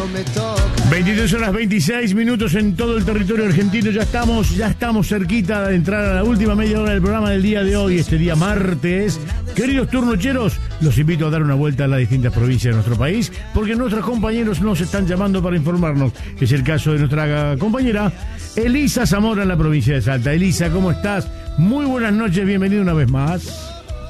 me toca. 22 horas 26 minutos en todo el territorio argentino. Ya estamos cerquita de entrar a la última media hora del programa del día de hoy, este día martes. Queridos turnocheros, los invito a dar una vuelta a las distintas provincias de nuestro país, porque nuestros compañeros nos están llamando para informarnos. Es el caso de nuestra compañera Elisa Zamora en la provincia de Salta. Elisa, ¿cómo estás? Muy buenas noches, bienvenida una vez más.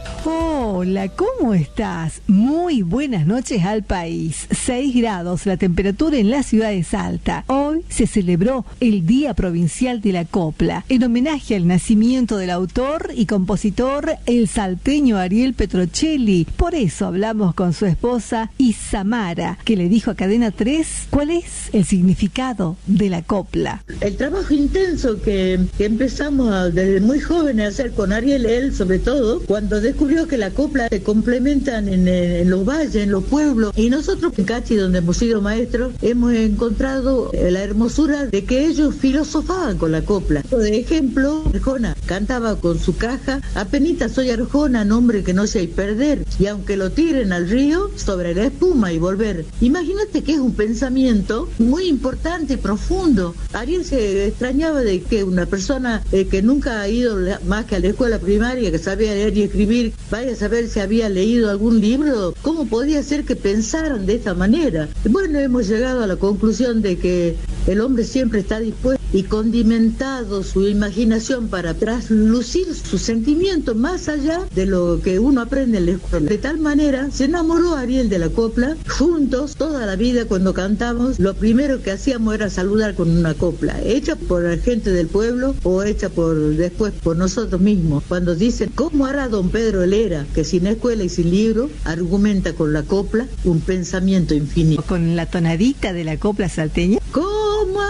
Hola, ¿cómo estás? Muy buenas noches al país. 6 grados la temperatura en la ciudad de Salta. Hoy se celebró el Día Provincial de la Copla, en homenaje al nacimiento del autor y compositor, el salteño Ariel Petrocelli. Por eso hablamos con su esposa Isamara, que le dijo a Cadena 3 cuál es el significado de la copla. El trabajo intenso que empezamos desde muy jóvenes a hacer con Ariel, él sobre todo, cuando descubrió que la copla se complementan en los valles, en los pueblos, y nosotros en Cachi, donde hemos sido maestros, hemos encontrado la hermosura de que ellos filosofaban con la copla. De ejemplo, Arjona cantaba con su caja: apenita soy Arjona, nombre que no se hay perder, y aunque lo tiren al río, sobre la espuma y volver. Imagínate que es un pensamiento muy importante y profundo. Ariel se extrañaba de que una persona que nunca ha ido más que a la escuela primaria, que sabía leer y escribir, vaya a saber si había leído algún libro. ¿Cómo podía ser que pensaran de esta manera? Bueno, hemos llegado a la conclusión de que el hombre siempre está dispuesto y condimentado su imaginación para traslucir sus sentimientos más allá de lo que uno aprende en la escuela. De tal manera se enamoró Ariel de la copla. Juntos, toda la vida, cuando cantamos, lo primero que hacíamos era saludar con una copla, hecha por la gente del pueblo o hecha después por nosotros mismos. Cuando dicen: ¿cómo hará don Pedro Helera, que sin escuela y sin libro argumenta con la copla un pensamiento infinito? Con la tonadita de la copla salteña.